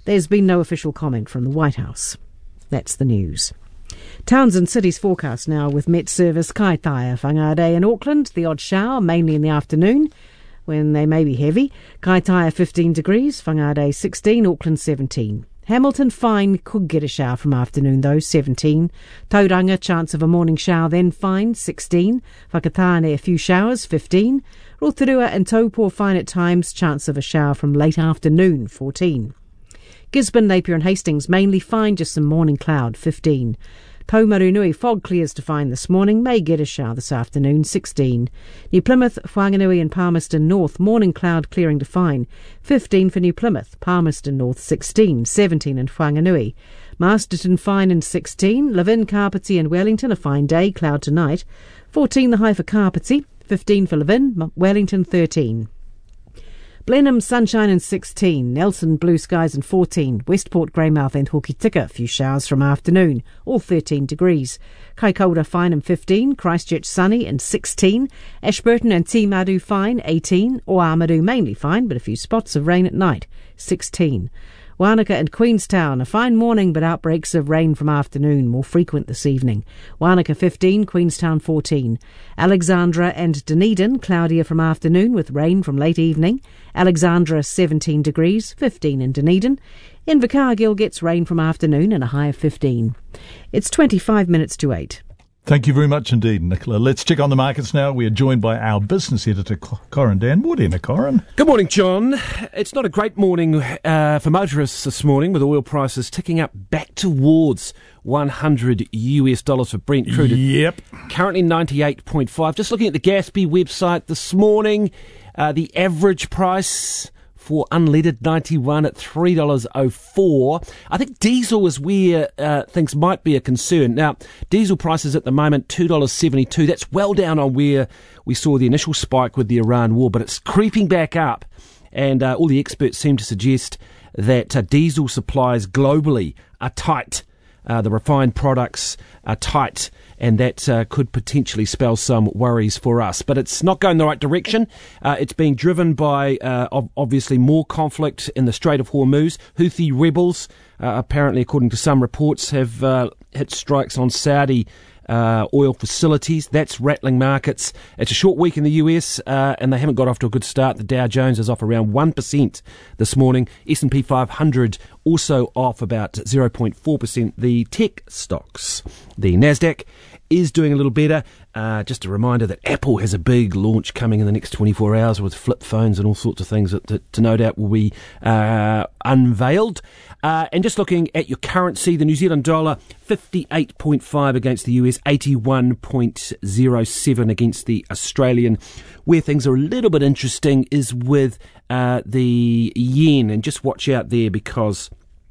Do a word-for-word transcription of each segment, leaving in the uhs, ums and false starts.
There's been no official comment from the White House. That's the news. Towns and cities forecast now with Met Service Kaitaia whangarei in Auckland, the odd shower, mainly in the afternoon, when they may be heavy. Kaitaia fifteen degrees, whangarei sixteen, Auckland seventeen. Hamilton fine, could get a shower from afternoon though, seventeen. Tauranga, chance of a morning shower then fine, sixteen. Whakatane, a few showers, fifteen. Rotorua and Taupo fine at times, chance of a shower from late afternoon, fourteen. Gisborne, Napier and Hastings mainly fine, just some morning cloud, fifteen. Taumarunui, fog clears to fine this morning, may get a shower this afternoon, sixteen. New Plymouth, Whanganui and Palmerston North, morning cloud clearing to fine, fifteen for New Plymouth. Palmerston North, sixteen, seventeen in Whanganui. Masterton fine and sixteen. Levin, Carpety and Wellington, a fine day, cloud tonight, fourteen the high for Carpety, fifteen for Levin, Wellington thirteen. Blenheim, sunshine and sixteen. Nelson, blue skies and fourteen. Westport, Greymouth and Hokitika, few showers from afternoon, all thirteen degrees. Kaikoura, fine and fifteen. Christchurch, sunny and sixteen. Ashburton and Timaru, fine, eighteen. Oamaru, mainly fine, but a few spots of rain at night, sixteen. Wanaka and Queenstown, a fine morning but outbreaks of rain from afternoon, more frequent this evening. Wanaka fifteen, Queenstown fourteen. Alexandra and Dunedin, cloudier from afternoon with rain from late evening. Alexandra seventeen degrees, fifteen in Dunedin. Invercargill gets rain from afternoon and a high of fifteen. It's twenty-five minutes to eight. Thank you very much indeed, Nicola. Let's check on the markets now. We are joined by our business editor, Corin Dan. Morning, Corin. Good morning, John. It's not a great morning uh, for motorists this morning, with oil prices ticking up back towards one hundred U S dollars for Brent crude. Yep. Currently ninety-eight point five. Just looking at the Gaspy website this morning, uh, the average price for unleaded ninety-one at three dollars oh four. I think diesel is where uh, things might be a concern. Now, diesel prices at the moment, two dollars seventy-two. That's well down on where we saw the initial spike with the Iran war, but it's creeping back up. And uh, all the experts seem to suggest that uh, diesel supplies globally are tight. Uh, the refined products are tight, and that uh, could potentially spell some worries for us. But it's not going the right direction. Uh, it's being driven by, uh, ov- obviously, more conflict in the Strait of Hormuz. Houthi rebels, uh, apparently, according to some reports, have uh, hit strikes on Saudi Uh, oil facilities. That's rattling markets. It's a short week in the U S, uh, and they haven't got off to a good start. The Dow Jones is off around one percent this morning. S and P five hundred also off about zero point four percent. The tech stocks, the Nasdaq, is doing a little better. Uh, just a reminder that Apple has a big launch coming in the next twenty-four hours with flip phones and all sorts of things that, that to no doubt will be uh, unveiled. Uh, and just looking at your currency, the New Zealand dollar, fifty-eight point five against the U S, eighty-one point oh seven against the Australian. Where things are a little bit interesting is with uh, the yen, and just watch out there because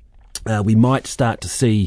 Uh, we might start to see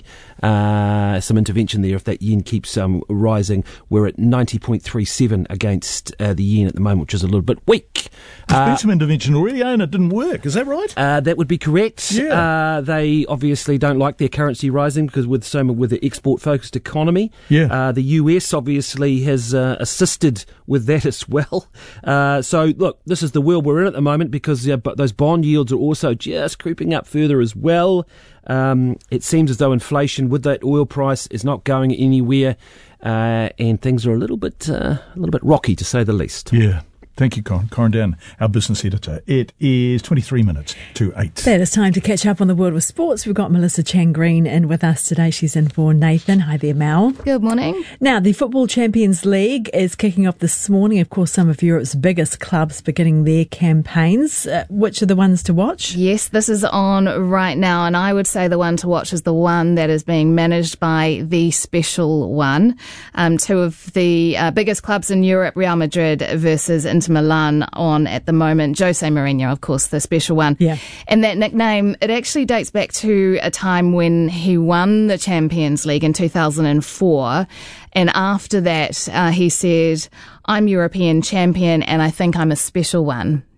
uh, some intervention there if that yen keeps um, rising. We're at ninety point three seven against uh, the yen at the moment, which is a little bit weak. There's uh, been some intervention already, and it didn't work. Is that right? Uh, that would be correct. Yeah. Uh, they obviously don't like their currency rising because with so with the export-focused economy. Yeah. Uh, the U S obviously has uh, assisted with that as well. Uh, so look, this is the world we're in at the moment because uh, but those bond yields are also just creeping up further as well. Um, it seems as though inflation with that oil price is not going anywhere, uh, and things are a little bit, uh, a little bit rocky to say the least. Yeah. Thank you, Corin. Corin Dan, our business editor. It is twenty-three minutes to eight. That is time to catch up on the world of sports. We've got Melissa Chang-Green in with us today. She's in for Nathan. Hi there, Mel. Good morning. Now, the Football Champions League is kicking off this morning. Of course, some of Europe's biggest clubs beginning their campaigns. Uh, which are the ones to watch? Yes, this is on right now, and I would say the one to watch is the one that is being managed by the Special One. Um, two of the uh, biggest clubs in Europe, Real Madrid versus Inter Milan, on at the moment. Jose Mourinho, of course, the Special One. Yeah. And that nickname, it actually dates back to a time when he won the Champions League in two thousand four. And after that, uh, he said, I'm European champion and I think I'm a special one.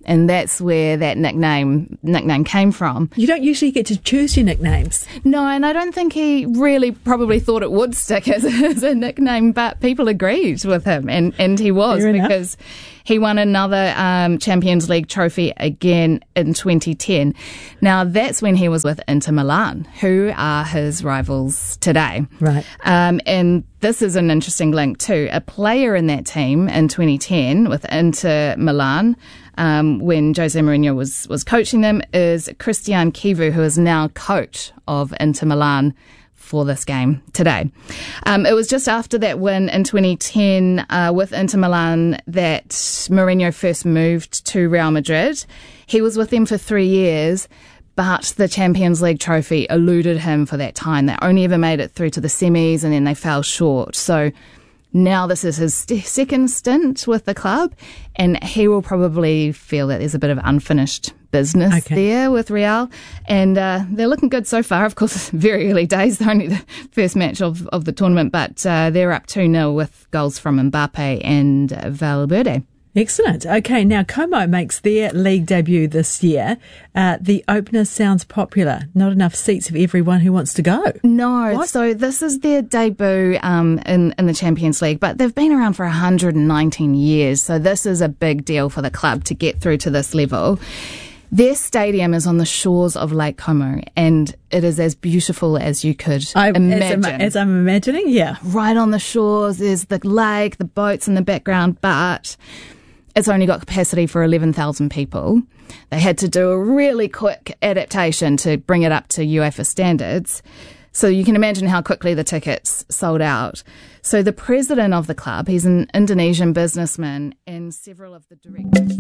And that's where that nickname nickname came from. You don't usually get to choose your nicknames. No, and I don't think he really probably thought it would stick as, as a nickname, but people agreed with him, and, and he was, Fair because enough. He won another um, Champions League trophy again in twenty ten. Now, that's when he was with Inter Milan, who are his rivals today. Right. Um, and this is an interesting link too. A player in that team in twenty ten with Inter Milan, um, when Jose Mourinho was, was coaching them, is Christian Kivu, who is now coach of Inter Milan for this game today. Um, it was just after that win in twenty ten uh, with Inter Milan that Mourinho first moved to Real Madrid. He was with them for three years, but the Champions League trophy eluded him for that time. They only ever made it through to the semis, and then they fell short. So now this is his st- second stint with the club, and he will probably feel that there's a bit of unfinished business okay. there with Real, and uh, they're looking good so far. Of course, it's very early days, they're only the first match of, of the tournament, but uh, they're up two nil with goals from Mbappe and uh, Valverde. Excellent. Okay, now Como makes their league debut this year. Uh, the opener sounds popular. Not enough seats for everyone who wants to go. No, What? so this is their debut um, in, in the Champions League, but they've been around for one hundred nineteen years, so this is a big deal for the club to get through to this level. Their stadium is on the shores of Lake Como, and it is as beautiful as you could I, imagine. As I'm, as I'm imagining, yeah. Right on the shores, there's the lake, the boats in the background, but it's only got capacity for eleven thousand people. They had to do a really quick adaptation to bring it up to UEFA standards. So you can imagine how quickly the tickets sold out. So the president of the club, he's an Indonesian businessman, and several of the directors.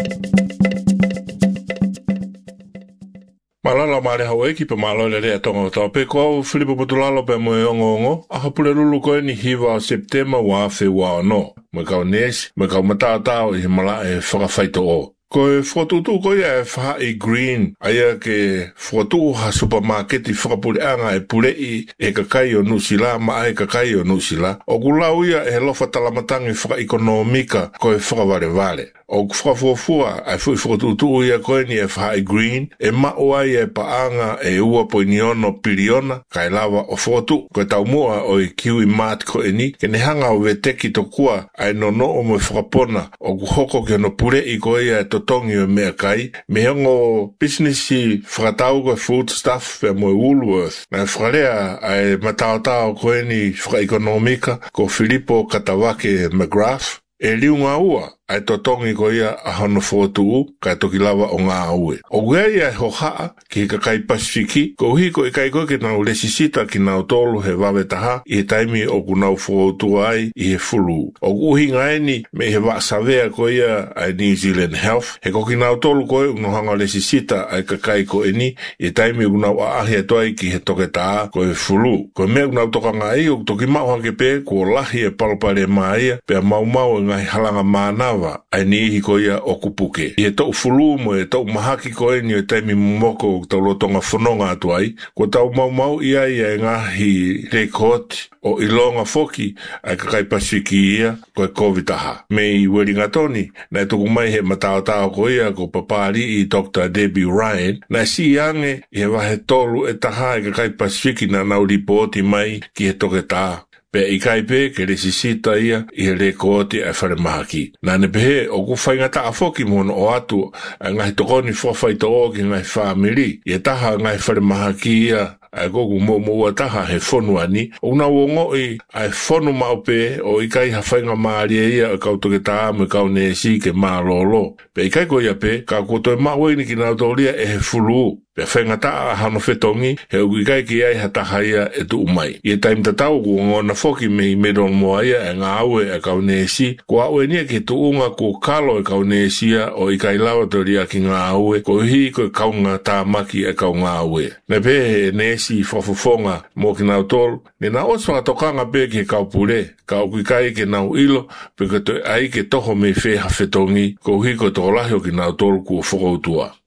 Malala mare hawe ki pe malo le rea tonga tau pe ko Filipo Potulalo pe mo ongo ongo a hapule lulu ko ni hiva September wa fe wa no me ka nes me ka mata tau i mala e fra faito o ko e fotutu ko ia e fa e green aia ke fotu ha supermarket i fra pule anga e pule i e ka kai o nusila ma e ka kai o nusila o gulau ia e lo fatalamatang fra economica ko e fra vale vale o kufra fua ai fu fotutu ia ko ni e fa e green e ma o ai e paanga e ua poiniono piliona kai lava o fotu ko tau mua o i kiwi mat ko eni ke ne hanga o veteki to kua ai no no o mo frapona o kuhoko ke no pure i ko ia to tongi o mea kai me hongo businessi fratau ko food stuff pe mo Woolworth na frarea ai mataotao ko eni fra economica ko Filippo Katawake McGrath e liunga ua ai totongi ko ia a hono fotu kai toki lava o ngā aue. O gea ia e hohaa ki ka kai Pasifiki, ko uhi ko i kai koe ki nau lesisita ki nau tolu he wawe taha i he taimi o ku nau fotu ai i he fulu. O uhi ngaeni me he waasawea ko ia ai New Zealand Health, he ko ki nau tolu koe uno hanga lesisita ai ka kai ko eni i he taimi o nau aahi atoai ki he toke taa ko he fulu. Ko mea unau toka ngai o toki mau hake pe ko lahi e palopare maia pe a mau mau e ngai halanga mānawa ai ni hi ko ia o kupuke. I e tau fulu mo e tau mahaki ko e ni o taimi mumoko o tau lotonga whanonga atu ai. Ko tau mau mau ia ia e ngahi rekoti o ilonga foki ai kakai Pasifiki ia ko e COVID aha. Me i weringa toni, na e tuku mai he matao tao ko ia ko papari i Doctor Debbie Ryan, na si ange i he wahe tolu e taha e kakai Pasifiki na nau ripoti mai ki he toke taa. Pe i kai pe ke le sisita ia i he le kooti e whare mahaki. Nā ne pehe o ku whainga taa whoki mono o atu a ngai tokoni whawhai to o ki ngai whamiri. I e taha ngai whare mahaki ia ai koku mo mo ua taha he whonu ani. O na wongo i ai whonu mau pe o i kai hawhainga maari e ia o kautoke taa me kau ne si ke maa lolo. Pe i kai ko ia pe ka koto e maa weini ki nau tauria e he fulu. Pe whainga taa hano whetongi he uki kai ki ai hataha ia e tu umai. I e taim tatau ku ngona whoki me i medon moa ia e ngā aue e kau ne si. Ko aue nia ki tu unga ku kalo e kau ne sia o i kai lawa toria ki ngā aue. Ko hi ko e kaunga tā maki e kau ngā aue. Ne pe he ne si whafufonga mo ki nau tolu. Ne na oswaka tokanga pe ki kau pule. Ka uki kai ke nau ilo pe ke to ai ke toho me wheha whetongi. Ko hi ko to lahio ki nau tolu ku whakautua.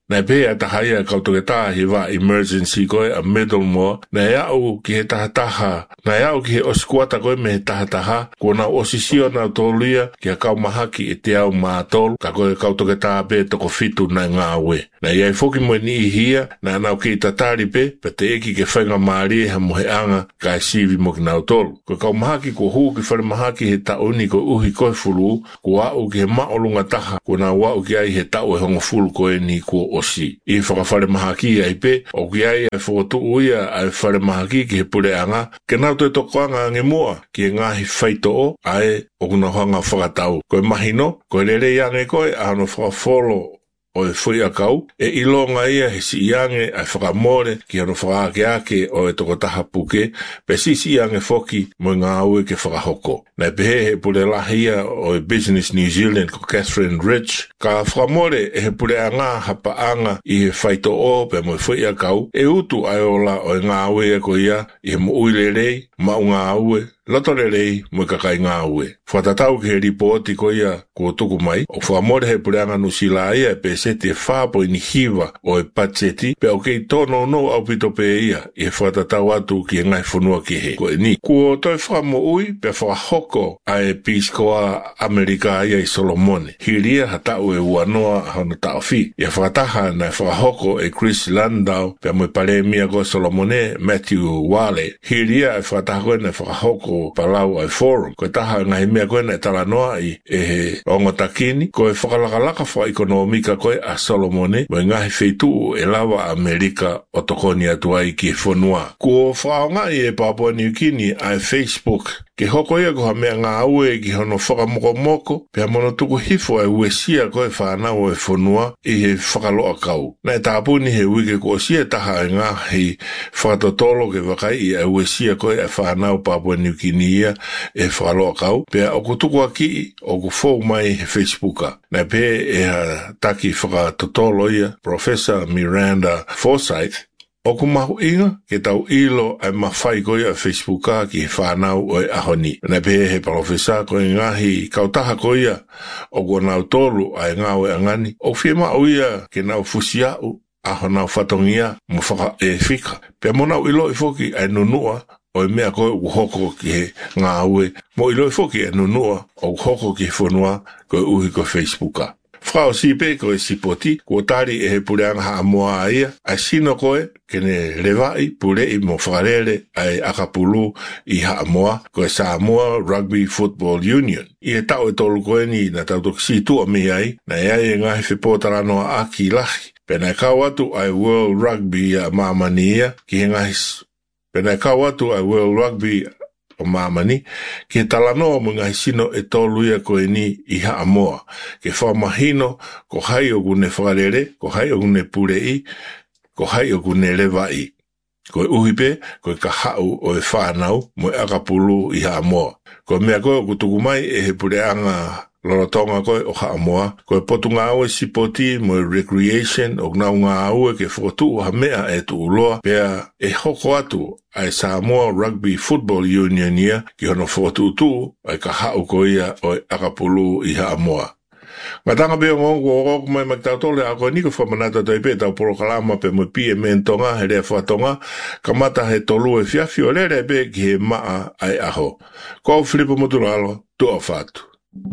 Nai pe a tahai a kautoke he wa emergency koe a middle mo. Nai au ki he tahataha. Nai au ki he osikuata koe me he tahataha. Kona osisio na toluia ki a kaumahaki e te au mātolu. Ka koe kautoke tā pe toko fitu na ngā we. Nai ai foki mo ni i hia na anau ki i tatari pe pe te eki ke whainga maari ha mohe anga ka e sivi mo ki nau tolu. Ko kaumahaki ko huu ki whare mahaki he tauni ko uhi koe fulu. Ko au ki he maolunga taha. Ko na wau ki ai he tau e hongo fulu koe ni ko osi. I whakawhare mahaki ai pe, o ki ai e whakatu uia ai whare mahaki ki he pure anga, ke nau te toko anga ange mua, ki e ngahi whaito o, ai o kuna hanga whakatau. Koe mahino, koe lere iange koe, ahano whakawholo o e whui a kau, e ilonga ia he si iange ai whakamore ki ano whakaake ake o e toko taha puke, pe si si iange whoki mo ngā aue ke whakahoko. Nei pehe he pure lahia o e Business New Zealand ko Catherine Rich, ka whakamore e he pure a ngā hapa anga i he whaito o pe mo e whui a kau, e utu ai ola o e ngā aue e ko ia, i he mo uile rei, ma o ngā aue, lotore rei mo kakai ngā ue. Whatatau ki he ripoti ko ia ko tuku mai, o whamore he pureanga nusila ia e pe seti e whapo i ni hiwa o e patseti, pe o kei tono no au pito pe ia, i he whatatau atu ki e ngai whanua ki he. Ko e ni, kua toi whamo ui, pe whahoko a e piskoa Amerika ia i Solomone. Hiria hatau e uanoa hana taofi. Ia whataha na whahoko e Chris Landau, pe mo e pare mia ko Solomone, Matthew Wale. Hiria e whataha koe na whahoko palau ai forum. Ko taha ngai mea koe na tala noa i e he ongo takini. Ko e whakalakalaka wha ekonomika koe a Solomone. Mo e ngahi wheitu e lawa Amerika o tokoni atua i ki e whanua. Ko whaonga i e Papua New Guinea ai Facebook. Ke hoko ia ko ha mea ngā aue ki hono whakamoko moko, pia mono tuku hifo e uesia koe whanau e whanua i he whakaloa kau. Nei tāpuni he wike ko sia taha e ngā hei whakatotolo ke wakai i e uesia koe e whanau Papua New Guinea e whakaloa kau, pia o ko tuku aki o ko fōu mai he Facebooka. Nei pe e ha taki whakatotolo ia, Professor Miranda Forsyth, o ku mahu inga, ke tau ilo ai mawhai koe a Facebooka ki he whanau o e ahoni. Nei pe he profesa koe ngahi kautaha koe o kua nau tolu ai ngau e angani. O whiema o ia ke nau fusiau aho nau whatongia mo whaka e whika. Pea mo nau ilo i foki ai nunua o e mea koe uhoko ki he ngā ue. Mo ilo i foki ai nunua o uhoko ki he whanua koe uhi ko Facebooka. Frau sipe ko e sipoti, ko tari e he pureanga ha amoa aia, a sino koe, kene lewai pure i mo whakarere ai akapulu i ha amoa, ko e Samoa Rugby Football Union. I e tau e tolu koe ni na tau toki si tua mi ai, na e ai e ngahi whipotara noa aki lahi. Pena e kau atu ai World Rugby a mamani ia, ki he ngahi, pena e kau atu ai World Rugby o mamani, ki he talanoa mo ngai sino e tolu ia koe ni i ha amoa. Ke whamahino, ko hai o gune whakarere, ko hai o gune purei, ko hai o gune lewai. Ko e uhipe, ko e ka hau o e whanau mo e akapulu i ha amoa. Ko mea koe o kutuku mai e he pureanga lorotonga koe o ha amoa, ko e potu ngā aue sipoti mo e recreation o ngau ngā aue ke whotu ha mea e tu uloa, pea e hoko atu ai Samoa Rugby Football Union ia ki hono whotu tu ai ka hau ko ia o e akapulu i ha amoa. Ngā tanga beo ngongo o roko mai maktautole a koe niko whamanata toi pe tau porokalama pe mo pie mentonga he rea whatonga ka mata he tolu e fiafi o lere pe ki he maa ai aho. Ko au Filipo Moturalo, tu au whatu.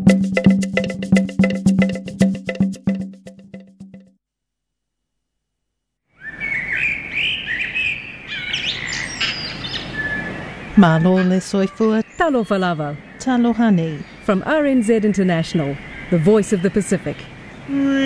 Malo le soifua. Talo Falava. Talo honey. From R N Z International, the voice of the Pacific.